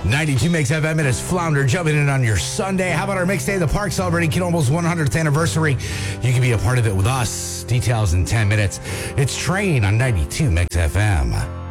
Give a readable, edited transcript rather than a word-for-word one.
92 Mix FM. It is Flounder jumping in on your Sunday. How about our Mix Day in the Park celebrating Kinomo's 100th anniversary? You can be a part of it with us. Details in 10 minutes. It's Train on 92 Mix FM.